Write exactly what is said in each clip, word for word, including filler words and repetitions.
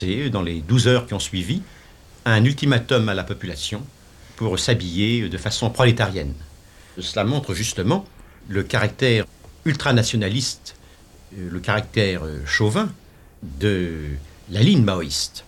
Et dans les douze heures qui ont suivi, un ultimatum à la population pour s'habiller de façon prolétarienne. Cela montre justement le caractère ultranationaliste, le caractère chauvin de la ligne maoïste.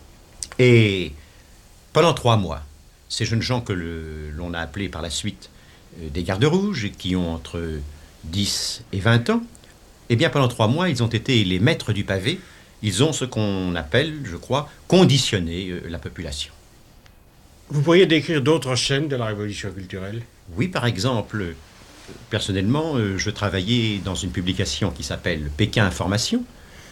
Et pendant trois mois, ces jeunes gens que le, l'on a appelés par la suite euh, des gardes rouges, et qui ont entre dix et vingt ans, eh bien pendant trois mois, ils ont été les maîtres du pavé. Ils ont ce qu'on appelle, je crois, conditionné euh, la population. Vous pourriez décrire d'autres scènes de la révolution culturelle? Oui, par exemple, euh, personnellement, euh, je travaillais dans une publication qui s'appelle Pékin Information,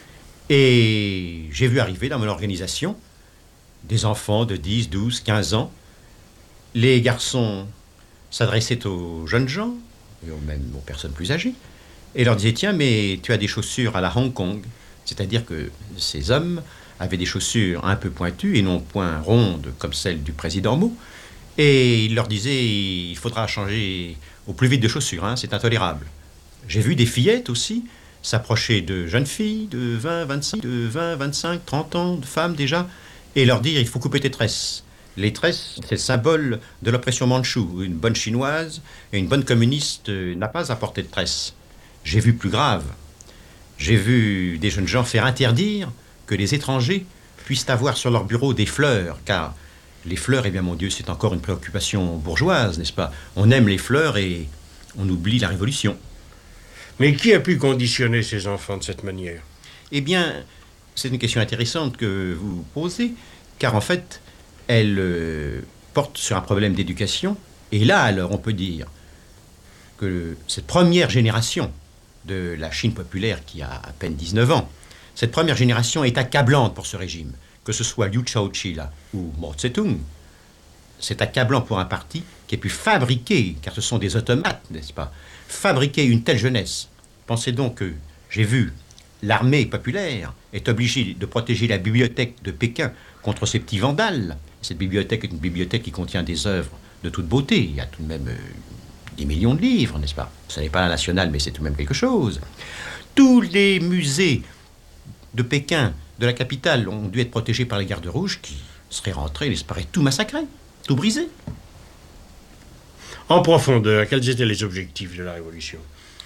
et j'ai vu arriver dans mon organisation des enfants de dix, douze, quinze ans. Les garçons s'adressaient aux jeunes gens, et aux, même aux personnes plus âgées, et leur disaient « Tiens, mais tu as des chaussures à la Hong Kong ». C'est-à-dire que ces hommes avaient des chaussures un peu pointues et non point rondes comme celles du président Mao. Et il leur disait « Il faudra changer au plus vite de chaussures, hein, c'est intolérable ». J'ai vu des fillettes aussi s'approcher de jeunes filles de vingt, vingt-cinq, de vingt, vingt-cinq, trente ans, de femmes déjà, et leur dire « Il faut couper tes tresses ». Les tresses, c'est le symbole de l'oppression mandchoue. Une bonne chinoise et une bonne communiste n'a pas à porter de tresses. J'ai vu plus grave. J'ai vu des jeunes gens faire interdire que les étrangers puissent avoir sur leur bureau des fleurs, car les fleurs, eh bien mon Dieu, c'est encore une préoccupation bourgeoise, n'est-ce pas? On aime les fleurs et on oublie la Révolution. Mais qui a pu conditionner ces enfants de cette manière? Eh bien, c'est une question intéressante que vous posez, car en fait, elle euh, porte sur un problème d'éducation. Et là, alors, on peut dire que cette première génération de la Chine populaire qui a à peine dix-neuf ans, cette première génération est accablante pour ce régime, que ce soit Liu Shaoqi là ou Mao Tse-tung. C'est accablant pour un parti qui a pu fabriquer, car ce sont des automates, n'est-ce pas, fabriquer une telle jeunesse. Pensez donc que j'ai vu l'armée populaire est obligée de protéger la bibliothèque de Pékin contre ces petits vandales. Cette bibliothèque est une bibliothèque qui contient des œuvres de toute beauté. Il y a tout de même euh, des millions de livres, n'est-ce pas? Ce n'est pas la nationale, mais c'est tout de même quelque chose. Tous les musées de Pékin, de la capitale, ont dû être protégés par les gardes rouges qui seraient rentrés, ils seraient tout massacrés, tout brisés. En profondeur, quels étaient les objectifs de la Révolution?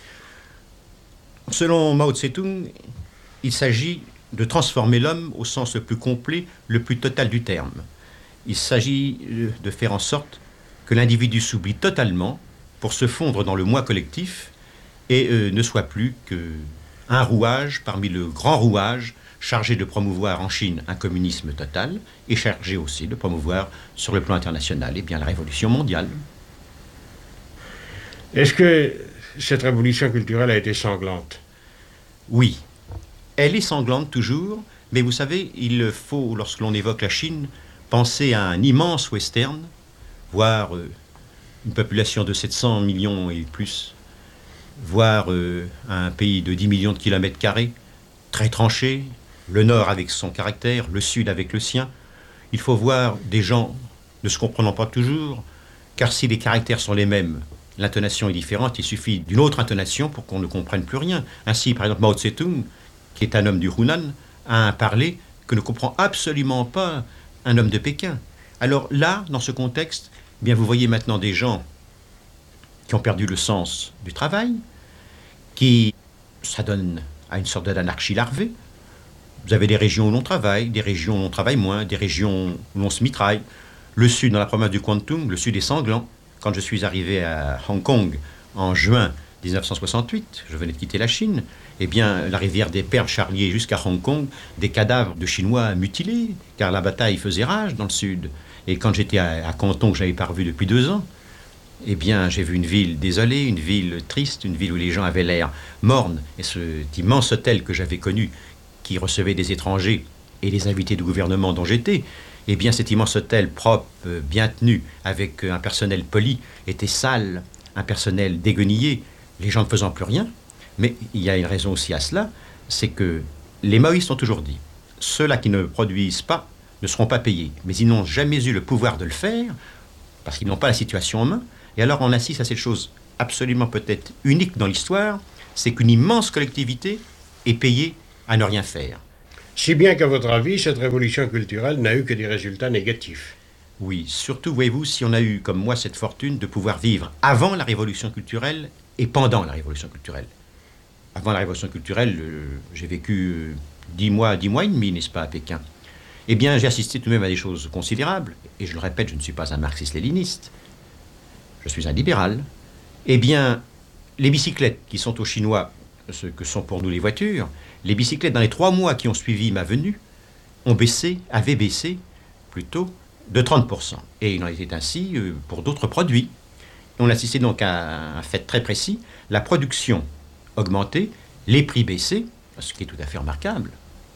Selon Mao Tse-tung, il s'agit de transformer l'homme au sens le plus complet, le plus total du terme. Il s'agit de faire en sorte que l'individu s'oublie totalement pour se fondre dans le moi collectif et euh, ne soit plus qu'un rouage parmi le grand rouage chargé de promouvoir en Chine un communisme total et chargé aussi de promouvoir sur le plan international eh bien, la révolution mondiale. Est-ce que cette révolution culturelle a été sanglante? Oui, elle est sanglante toujours, mais vous savez, il faut, lorsque l'on évoque la Chine, penser à un immense western, voire euh, une population de sept cents millions et plus, voire euh, un pays de dix millions de kilomètres carrés, très tranché, le nord avec son caractère, le sud avec le sien. Il faut voir des gens ne se comprenant pas toujours, car si les caractères sont les mêmes, l'intonation est différente, il suffit d'une autre intonation pour qu'on ne comprenne plus rien. Ainsi, par exemple, Mao Tse-tung, qui est un homme du Hunan, a un parler que ne comprend absolument pas un homme de Pékin. Alors là, dans ce contexte, eh bien, vous voyez maintenant des gens qui ont perdu le sens du travail, qui s'adonnent à une sorte d'anarchie larvée. Vous avez des régions où l'on travaille, des régions où l'on travaille moins, des régions où l'on se mitraille. Le sud, dans la province du Kwantung, le sud est sanglant. Quand je suis arrivé à Hong Kong en juin dix-neuf cent soixante-huit, je venais de quitter la Chine, eh bien, la rivière des Perles charriait jusqu'à Hong Kong des cadavres de Chinois mutilés, car la bataille faisait rage dans le sud. Et quand j'étais à, à Canton, que je n'avais pas revu depuis deux ans, eh bien, j'ai vu une ville désolée, une ville triste, une ville où les gens avaient l'air mornes. Et cet immense hôtel que j'avais connu, qui recevait des étrangers et les invités du gouvernement dont j'étais, eh bien, cet immense hôtel propre, bien tenu, avec un personnel poli, était sale, un personnel déguenillé, les gens ne faisant plus rien. Mais il y a une raison aussi à cela, c'est que les maoïstes ont toujours dit, ceux-là qui ne produisent pas ne seront pas payés. Mais ils n'ont jamais eu le pouvoir de le faire, parce qu'ils n'ont pas la situation en main. Et alors on assiste à cette chose absolument peut-être unique dans l'histoire, c'est qu'une immense collectivité est payée à ne rien faire. Si bien qu'à votre avis, cette révolution culturelle n'a eu que des résultats négatifs. Oui, surtout, voyez-vous, si on a eu, comme moi, cette fortune de pouvoir vivre avant la révolution culturelle et pendant la révolution culturelle. Avant la révolution culturelle, euh, j'ai vécu euh, dix mois, dix mois et demi, n'est-ce pas, à Pékin. Eh bien, j'ai assisté tout de même à des choses considérables. Et je le répète, je ne suis pas un marxiste-léniniste. Je suis un libéral. Eh bien, les bicyclettes qui sont aux Chinois, ce que sont pour nous les voitures, les bicyclettes, dans les trois mois qui ont suivi ma venue, ont baissé, avaient baissé, plutôt, de trente pour cent. Et il en était ainsi euh, pour d'autres produits. On assistait donc à un fait très précis, la production augmentée, les prix baissés, ce qui est tout à fait remarquable.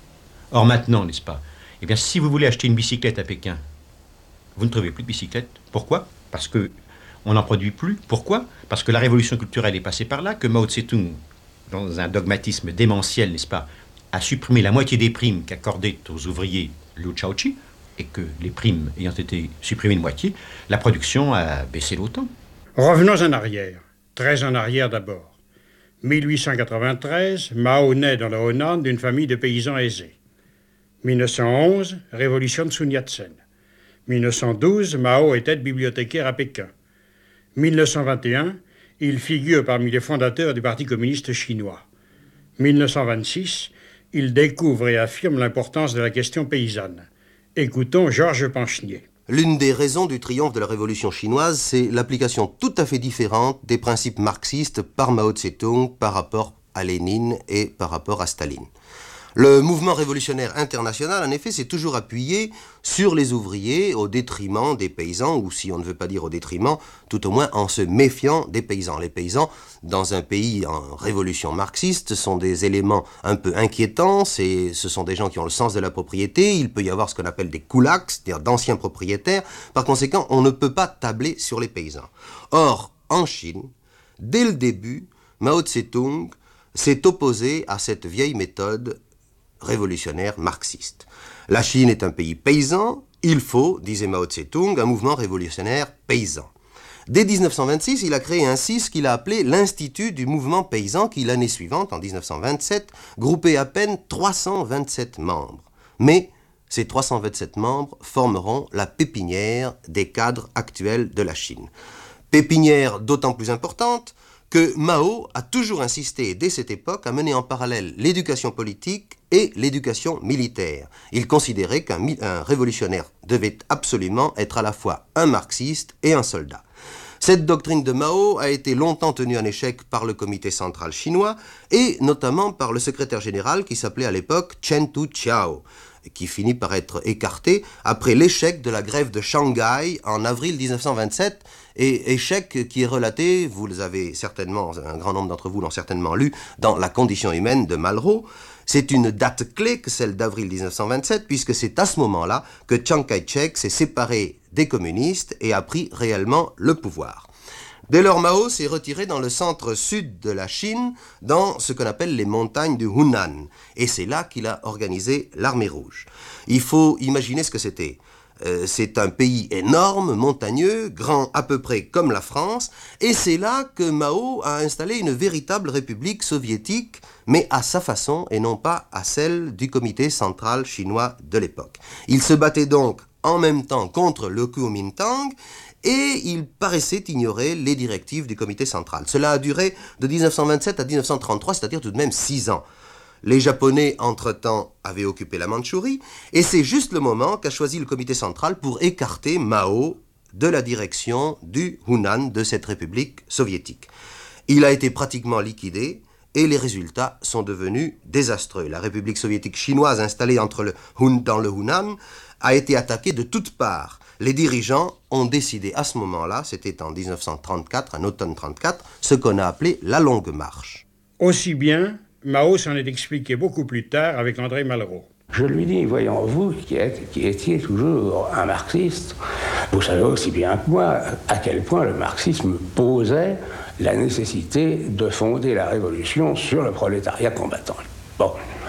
Or maintenant, n'est-ce pas, eh bien, si vous voulez acheter une bicyclette à Pékin, vous ne trouvez plus de bicyclette. Pourquoi? Parce qu'on n'en produit plus. Pourquoi? Parce que la révolution culturelle est passée par là, que Mao Tse-tung, dans un dogmatisme démentiel, n'est-ce pas, a supprimé la moitié des primes qu'accordait aux ouvriers Liu Shaoqi, et que les primes ayant été supprimées de moitié, la production a baissé d'autant. Revenons en arrière, très en arrière d'abord. mille huit cent quatre-vingt-treize, Mao naît dans le Hunan d'une famille de paysans aisés. mille neuf cent onze, révolution de Sun Yat-sen. mille neuf cent douze, Mao est aide-bibliothécaire à Pékin. mille neuf cent vingt et un, il figure parmi les fondateurs du Parti communiste chinois. mille neuf cent vingt-six, il découvre et affirme l'importance de la question paysanne. Écoutons Georges Panchenier. L'une des raisons du triomphe de la révolution chinoise, c'est l'application tout à fait différente des principes marxistes par Mao Tse-tung par rapport à Lénine et par rapport à Staline. Le mouvement révolutionnaire international, en effet, s'est toujours appuyé sur les ouvriers au détriment des paysans, ou si on ne veut pas dire au détriment, tout au moins en se méfiant des paysans. Les paysans, dans un pays en révolution marxiste, sont des éléments un peu inquiétants, c'est, ce sont des gens qui ont le sens de la propriété, il peut y avoir ce qu'on appelle des kulaks, c'est-à-dire d'anciens propriétaires, par conséquent, on ne peut pas tabler sur les paysans. Or, en Chine, dès le début, Mao Tse-tung s'est opposé à cette vieille méthode révolutionnaire marxiste. La Chine est un pays paysan, il faut, disait Mao Tse-tung, un mouvement révolutionnaire paysan. Dès dix-neuf cent vingt-six, il a créé ainsi ce qu'il a appelé l'Institut du mouvement paysan qui, l'année suivante, en dix-neuf cent vingt-sept, groupait à peine trois cent vingt-sept membres. Mais ces trois cent vingt-sept membres formeront la pépinière des cadres actuels de la Chine. Pépinière d'autant plus importante que Mao a toujours insisté dès cette époque à mener en parallèle l'éducation politique et l'éducation militaire. Il considérait qu'un un révolutionnaire devait absolument être à la fois un marxiste et un soldat. Cette doctrine de Mao a été longtemps tenue en échec par le comité central chinois et notamment par le secrétaire général qui s'appelait à l'époque Chen Tu-Chiao, qui finit par être écarté après l'échec de la grève de Shanghai en avril dix-neuf cent vingt-sept, et échec qui est relaté, vous le avez certainement, un grand nombre d'entre vous l'ont certainement lu, dans La condition humaine de Malraux. C'est une date clé que celle d'avril dix-neuf cent vingt-sept, puisque c'est à ce moment-là que Chiang Kai-shek s'est séparé des communistes et a pris réellement le pouvoir. Dès lors, Mao s'est retiré dans le centre-sud de la Chine, dans ce qu'on appelle les montagnes du Hunan. Et c'est là qu'il a organisé l'armée rouge. Il faut imaginer ce que c'était. Euh, c'est un pays énorme, montagneux, grand à peu près comme la France, et c'est là que Mao a installé une véritable république soviétique, mais à sa façon et non pas à celle du comité central chinois de l'époque. Il se battait donc en même temps contre le Kuomintang, et il paraissait ignorer les directives du comité central. Cela a duré de dix-neuf cent vingt-sept à dix-neuf cent trente-trois, c'est-à-dire tout de même six ans. Les Japonais, entre-temps, avaient occupé la Mandchourie, et c'est juste le moment qu'a choisi le comité central pour écarter Mao de la direction du Hunan, de cette république soviétique. Il a été pratiquement liquidé, et les résultats sont devenus désastreux. La république soviétique chinoise installée entre le Hun, dans le Hunan a été attaquée de toutes parts. Les dirigeants ont décidé à ce moment-là, c'était en dix-neuf cent trente-quatre, en automne trente-quatre, ce qu'on a appelé la Longue Marche. Aussi bien, Mao s'en est expliqué beaucoup plus tard avec André Malraux. Je lui dis, voyons, vous qui, êtes, qui étiez toujours un marxiste, vous savez aussi bien que moi à quel point le marxisme posait la nécessité de fonder la révolution sur le prolétariat combattant. Bon.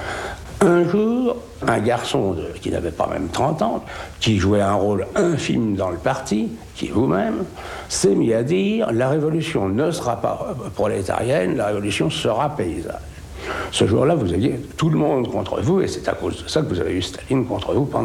Un jour, un garçon de, qui n'avait pas même trente ans, qui jouait un rôle infime dans le parti, qui vous-même, s'est mis à dire « la révolution ne sera pas prolétarienne, la révolution sera paysanne ». Ce jour-là, vous aviez tout le monde contre vous, et c'est à cause de ça que vous avez eu Staline contre vous pendant